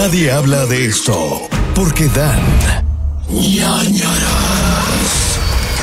Nadie habla de esto porque dan ñañaras.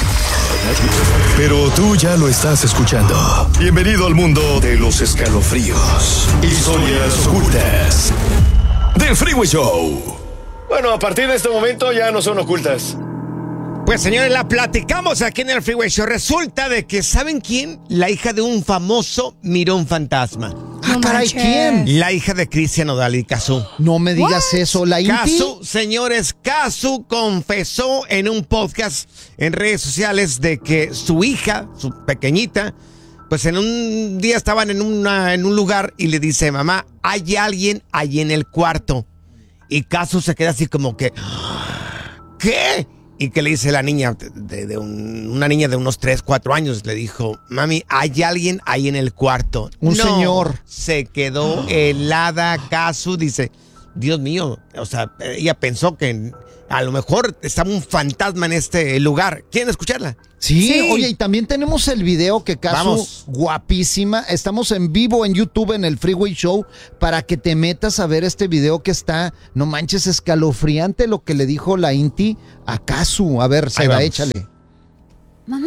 Pero tú ya lo estás escuchando. Bienvenido al mundo de los escalofríos, historias ocultas del Freeway Show. Bueno, a partir de este momento ya no son ocultas. Pues señores, la platicamos aquí en el Freeway Show. Resulta de que, ¿saben quién? La hija de un famoso miró un fantasma. No caray, ¿quién? La hija de Cristian Nodal y Cazzu. No me digas eso, la Inti. Cazzu, señores, Cazzu confesó en un podcast en redes sociales de que su hija, su pequeñita, pues en un día estaban en un lugar y le dice, mamá, hay alguien ahí en el cuarto. Y Cazzu se queda así como que, ¿qué? Y que le dice la niña, una niña de unos 3, 4 años, le dijo, mami, hay alguien ahí en el cuarto. Un señor. Se quedó helada. Cazzu dice, Dios mío, o sea, ella pensó que a lo mejor estaba un fantasma en este lugar. ¿Quieren escucharla? Sí, oye, y también tenemos el video que Cazzu, guapísima. Estamos en vivo en YouTube en el Freeway Show para que te metas a ver este video que está, no manches, escalofriante lo que le dijo la Inti a Cazzu. A ver, Seda, échale. Mamá.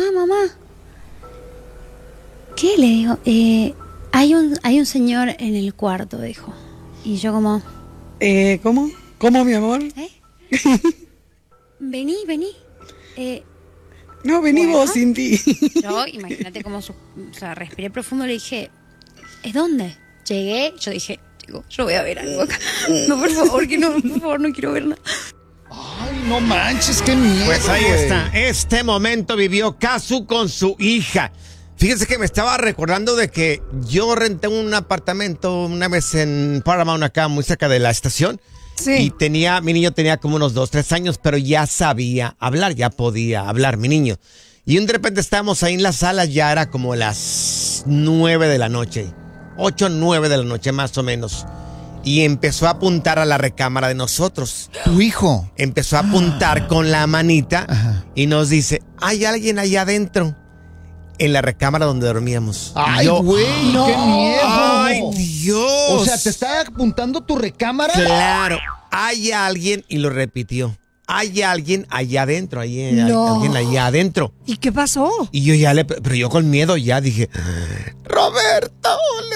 ¿Qué le digo? Hay un señor en el cuarto, dijo. Y yo como... ¿Cómo? ¿Cómo, mi amor? Vení. No, vení vos, Cindy. Yo, imagínate cómo, respiré profundo, le dije, ¿es dónde? Llegué, yo dije, yo voy a ver algo acá. No, por favor, no quiero ver nada. Ay, no manches, qué miedo. Pues ahí está, este momento vivió Cazzu con su hija. Fíjense que me estaba recordando de que yo renté un apartamento una vez en Paramount, acá muy cerca de la estación. Sí. Y mi niño tenía como unos 2, 3 años, pero ya sabía hablar, ya podía hablar mi niño. Y de repente estábamos ahí en la sala, ya era como las 9 de la noche, 8, 9 de la noche más o menos. Y empezó a apuntar a la recámara de nosotros. ¿Tu hijo? Empezó a apuntar con la manita y nos dice, hay alguien allá adentro. En la recámara donde dormíamos. ¡Ay, güey! ¡No! ¡Qué miedo! ¡Ay, Dios! O sea, ¿te está apuntando tu recámara? Claro. Hay alguien, y lo repitió. Hay alguien allá adentro. Alguien allá adentro. ¿Y qué pasó? Y yo pero yo con miedo ya dije, Roberto,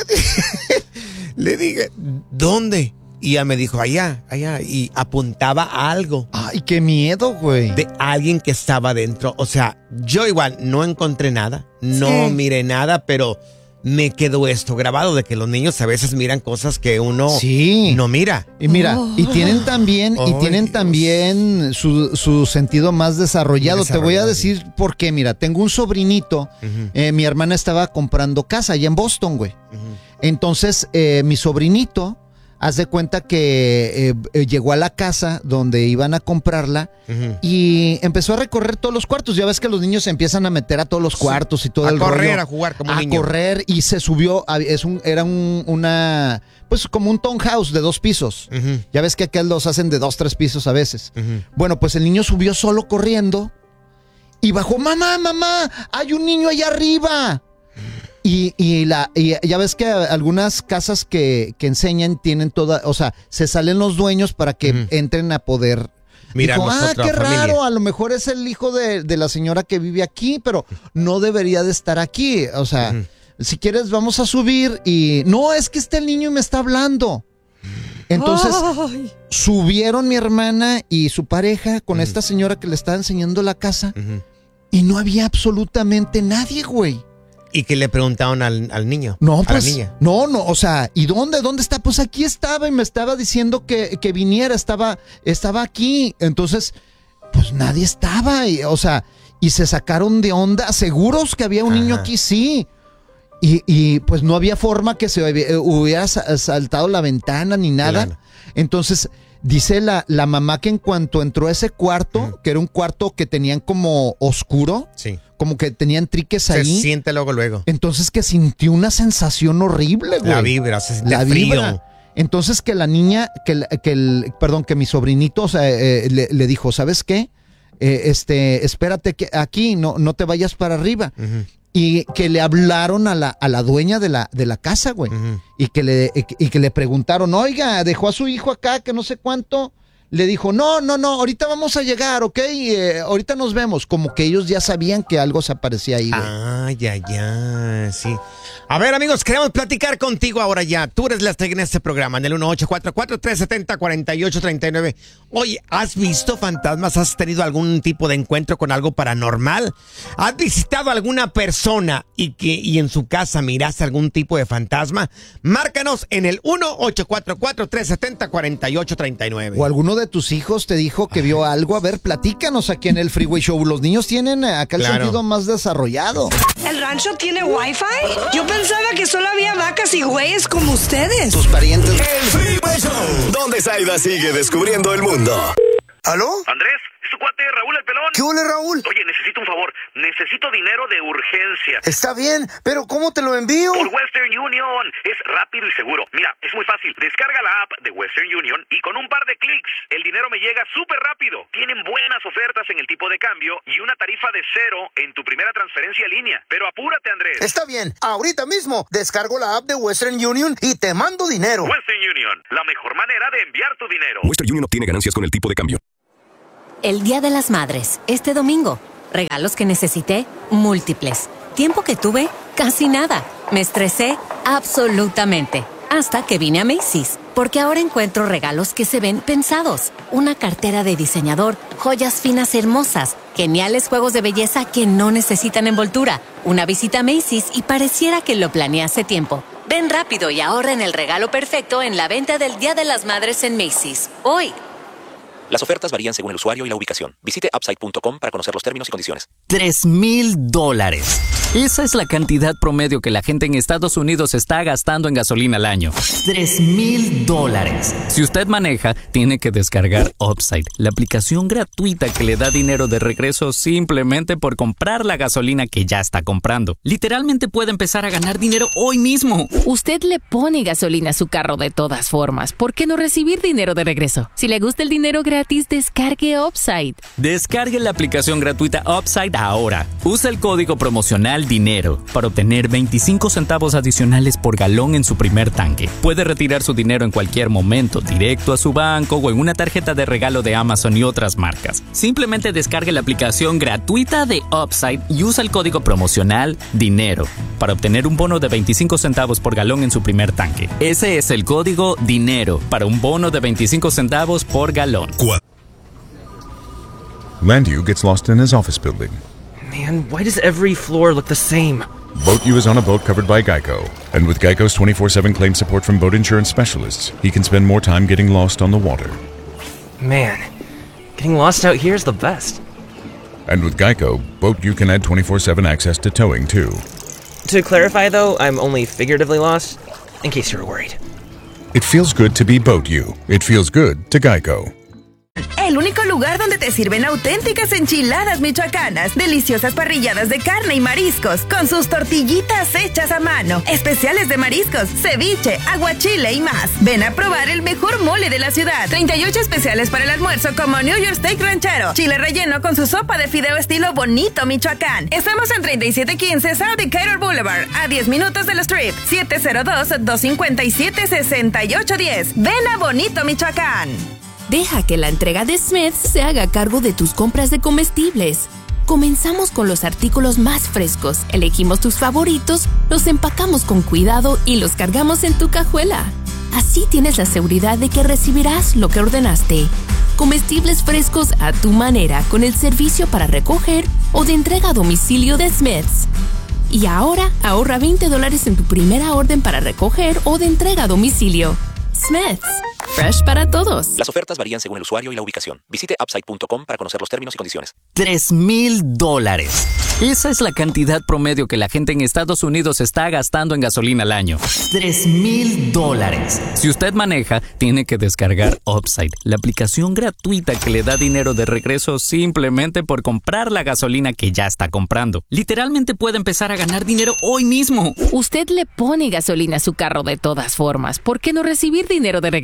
le dije, ¿dónde? Y ella me dijo, allá, y apuntaba a algo. ¡Ay, qué miedo, güey! De alguien que estaba dentro. O sea, yo igual no encontré nada, no miré nada, pero me quedó esto grabado de que los niños a veces miran cosas que uno no mira. Y mira, y tienen también su sentido más desarrollado. Te voy a decir por qué. Mira, tengo un sobrinito, mi hermana estaba comprando casa allá en Boston, güey. Entonces, mi sobrinito, haz de cuenta que llegó a la casa donde iban a comprarla y empezó a recorrer todos los cuartos. Ya ves que los niños se empiezan a meter a todos los cuartos y todo el rollo. A correr, a jugar como niño. A correr y se subió, pues como un townhouse de 2 pisos. Ya ves que acá los hacen de 2, 3 pisos a veces. Bueno, pues el niño subió solo corriendo y bajó, mamá, hay un niño allá arriba. Y ya ves que algunas casas que enseñan tienen o sea, se salen los dueños para que entren a poder. Mira, dijo, qué raro, a lo mejor es el hijo de la señora que vive aquí, pero no debería de estar aquí. O sea, si quieres vamos a subir y... No, es que está el niño y me está hablando. Entonces, subieron mi hermana y su pareja con esta señora que le estaba enseñando la casa y no había absolutamente nadie, güey. ¿Y qué le preguntaron al niño? No, pues, a la niña. No, o sea, ¿y dónde está? Pues aquí estaba y me estaba diciendo que viniera, estaba aquí. Entonces, pues nadie estaba, o sea, y se sacaron de onda, seguros que había un niño aquí, sí. Y pues no había forma que se hubiera saltado la ventana ni nada. Claro. Entonces, dice la mamá que en cuanto entró a ese cuarto, que era un cuarto que tenían como oscuro, como que tenían triques ahí. Se siente luego. Entonces que sintió una sensación horrible, güey. La vibra, se siente frío. Entonces que la niña, que mi sobrinito, o sea, le dijo, ¿sabes qué? Espérate que aquí, no te vayas para arriba. y que le hablaron a la dueña de la casa, güey. Ujú. Y que le preguntaron, oiga, dejó a su hijo acá, que no sé cuánto. Le dijo, no, ahorita vamos a llegar, ¿ok? Ahorita nos vemos. Como que ellos ya sabían que algo se aparecía ahí, güey. Ya, sí. A ver, amigos, queremos platicar contigo ahora ya. Tú eres la estrella en este programa, en el 1844-370-4839. Oye, ¿has visto fantasmas? ¿Has tenido algún tipo de encuentro con algo paranormal? ¿Has visitado a alguna persona y en su casa miraste algún tipo de fantasma? Márcanos en el 1844-370-4839. O alguno de tus hijos te dijo que vio algo. A ver, platícanos aquí en el Freeway Show. Los niños tienen acá el sentido más desarrollado. ¿El rancho tiene wifi? Yo pensaba que solo había vacas y güeyes como ustedes. Tus parientes. El Freeway Show, donde Zaida sigue descubriendo el mundo. ¿Aló? Andrés, es tu cuate Raúl el Pelón. ¿Qué ole, Raúl? Oye, necesito un favor. Necesito dinero de urgencia. Está bien, pero ¿cómo te lo envío? Por Western Union. Es rápido y seguro. Mira, es muy fácil. Descarga la app de Western Union y con un par de clics el dinero me llega súper rápido. Tienen buenas ofertas en el tipo de cambio y una tarifa de 0 en tu primera transferencia en línea. Pero apúrate, Andrés. Está bien, ahorita mismo descargo la app de Western Union y te mando dinero. Western Union, la mejor manera de enviar tu dinero. Western Union obtiene ganancias con el tipo de cambio. El Día de las Madres, este domingo. Regalos que necesité, múltiples. Tiempo que tuve, casi nada. Me estresé, absolutamente. Hasta que vine a Macy's, porque ahora encuentro regalos que se ven pensados. Una cartera de diseñador, joyas finas hermosas, geniales juegos de belleza que no necesitan envoltura, una visita a Macy's y pareciera que lo planeé hace tiempo. Ven rápido y ahorra en el regalo perfecto en la venta del Día de las Madres en Macy's. Hoy. Las ofertas varían según el usuario y la ubicación. Visite upside.com para conocer los términos y condiciones. $3,000. Esa es la cantidad promedio que la gente en Estados Unidos está gastando en gasolina al año. $3,000. Si usted maneja, tiene que descargar Upside, la aplicación gratuita que le da dinero de regreso simplemente por comprar la gasolina que ya está comprando. Literalmente puede empezar a ganar dinero hoy mismo. Usted le pone gasolina a su carro de todas formas. ¿Por qué no recibir dinero de regreso? Si le gusta el dinero gratis, descargue Upside. Descargue la aplicación gratuita Upside ahora. Usa el código promocional DINERO para obtener 25 centavos adicionales por galón en su primer tanque. Puede retirar su dinero en cualquier momento, directo a su banco o en una tarjeta de regalo de Amazon y otras marcas. Simplemente descargue la aplicación gratuita de Upside y usa el código promocional DINERO para obtener un bono de 25 centavos por galón en su primer tanque. Ese es el código DINERO para un bono de 25 centavos por galón. Landu gets lost in his office building. Man, why does every floor look the same? BoatU is on a boat covered by Geico. And with Geico's 24/7 claim support from boat insurance specialists, he can spend more time getting lost on the water. Man, getting lost out here is the best. And with Geico, BoatU can add 24/7 access to towing, too. To clarify, though, I'm only figuratively lost, in case you were worried. It feels good to be BoatU. It feels good to Geico. El único lugar donde te sirven auténticas enchiladas michoacanas, deliciosas parrilladas de carne y mariscos, con sus tortillitas hechas a mano, especiales de mariscos, ceviche, aguachile y más. Ven a probar el mejor mole de la ciudad. 38 especiales para el almuerzo como New York Steak Ranchero, chile relleno con su sopa de fideo estilo Bonito, Michoacán. Estamos en 3715 South Decatur Boulevard, a 10 minutos del Strip. 702-257-6810. Ven a Bonito, Michoacán. Deja que la entrega de Smith's se haga cargo de tus compras de comestibles. Comenzamos con los artículos más frescos, elegimos tus favoritos, los empacamos con cuidado y los cargamos en tu cajuela. Así tienes la seguridad de que recibirás lo que ordenaste. Comestibles frescos a tu manera con el servicio para recoger o de entrega a domicilio de Smith's. Y ahora ahorra $20 en tu primera orden para recoger o de entrega a domicilio. Smith's. Fresh para todos. Las ofertas varían según el usuario y la ubicación. Visite upside.com para conocer los términos y condiciones. $3,000. Esa es la cantidad promedio que la gente en Estados Unidos está gastando en gasolina al año. $3,000. Si usted maneja, tiene que descargar Upside, la aplicación gratuita que le da dinero de regreso simplemente por comprar la gasolina que ya está comprando. Literalmente puede empezar a ganar dinero hoy mismo. Usted le pone gasolina a su carro de todas formas. ¿Por qué no recibir dinero de regreso?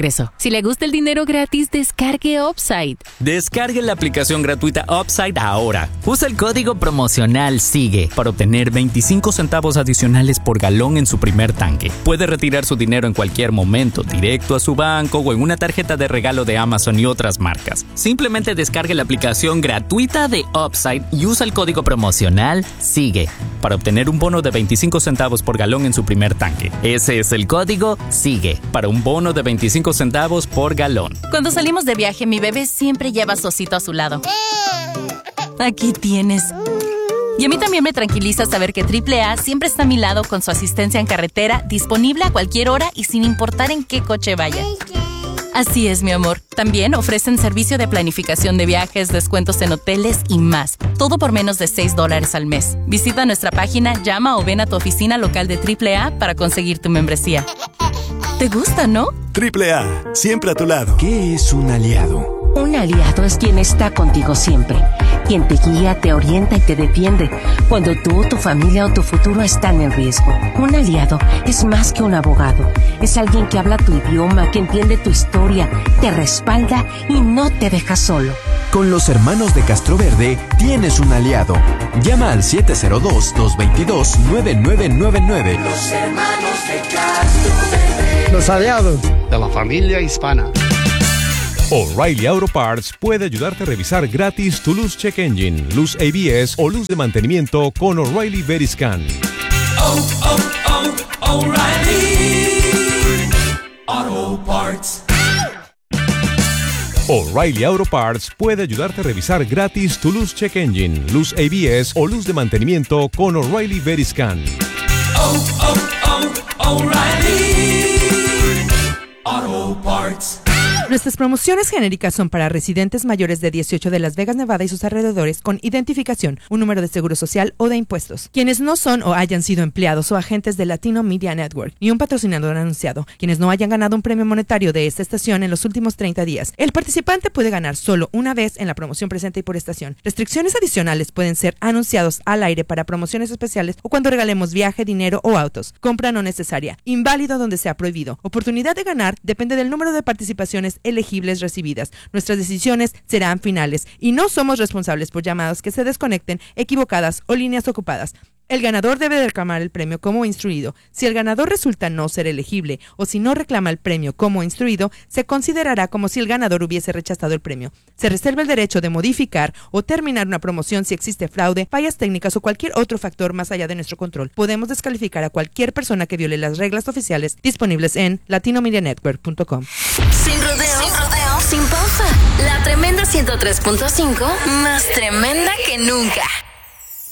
Si le gusta el dinero gratis, descargue Upside. Descargue la aplicación gratuita Upside ahora. Usa el código promocional SIGUE para obtener 25 centavos adicionales por galón en su primer tanque. Puede retirar su dinero en cualquier momento, directo a su banco o en una tarjeta de regalo de Amazon y otras marcas. Simplemente descargue la aplicación gratuita de Upside y usa el código promocional SIGUE para obtener un bono de 25 centavos por galón en su primer tanque. Ese es el código SIGUE para un bono de 25 centavos por galón. Cuando salimos de viaje, mi bebé siempre lleva a su osito a su lado. Aquí tienes. Y a mí también me tranquiliza saber que AAA siempre está a mi lado con su asistencia en carretera, disponible a cualquier hora y sin importar en qué coche vaya. Así es, mi amor. También ofrecen servicio de planificación de viajes, descuentos en hoteles y más. Todo por menos de $6 al mes. Visita nuestra página, llama o ven a tu oficina local de AAA para conseguir tu membresía. ¿Te gusta, no? AAA, siempre a tu lado. ¿Qué es un aliado? Un aliado es quien está contigo siempre, quien te guía, te orienta y te defiende cuando tú, tu familia o tu futuro están en riesgo. Un aliado es más que un abogado, es alguien que habla tu idioma, que entiende tu historia, te respalda y no te deja solo. Con los hermanos de Castroverde tienes un aliado. Llama al 702-222-9999. Los hermanos de Castroverde. Los aliados de la familia hispana. O'Reilly Auto Parts puede ayudarte a revisar gratis tu luz check engine, luz ABS o luz de mantenimiento con O'Reilly Veriscan. O'Reilly Auto Parts. O'Reilly Auto Parts puede ayudarte a revisar gratis tu luz check engine, luz ABS o luz de mantenimiento con O'Reilly Veriscan. O'Reilly Auto Parts. Nuestras promociones genéricas son para residentes mayores de 18 de Las Vegas, Nevada y sus alrededores con identificación, un número de seguro social o de impuestos. Quienes no son o hayan sido empleados o agentes de Latino Media Network, ni un patrocinador anunciado. Quienes no hayan ganado un premio monetario de esta estación en los últimos 30 días. El participante puede ganar solo una vez en la promoción presente y por estación. Restricciones adicionales pueden ser anunciados al aire para promociones especiales o cuando regalemos viaje, dinero o autos. Compra no necesaria. Inválido donde sea prohibido. Oportunidad de ganar depende del número de participaciones elegibles recibidas. Nuestras decisiones serán finales y no somos responsables por llamadas que se desconecten, equivocadas o líneas ocupadas. El ganador debe reclamar el premio como instruido. Si el ganador resulta no ser elegible o si no reclama el premio como instruido, se considerará como si el ganador hubiese rechazado el premio. Se reserva el derecho de modificar o terminar una promoción si existe fraude, fallas técnicas o cualquier otro factor más allá de nuestro control. Podemos descalificar a cualquier persona que viole las reglas oficiales disponibles en latinomedianetwork.com. Sin rodeos, sin pausa. La tremenda 103.5, más tremenda que nunca.